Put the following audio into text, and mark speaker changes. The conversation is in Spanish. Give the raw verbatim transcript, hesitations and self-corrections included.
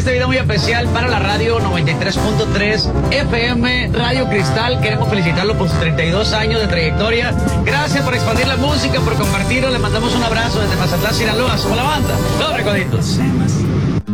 Speaker 1: este video muy especial para la radio noventa y tres punto tres F M Radio Cristal. Queremos felicitarlo por sus treinta y dos años de trayectoria. Gracias por expandir la música, por compartirlo. Le mandamos un abrazo desde Mazatlán, Sinaloa. Somos la banda, Los Recoditos.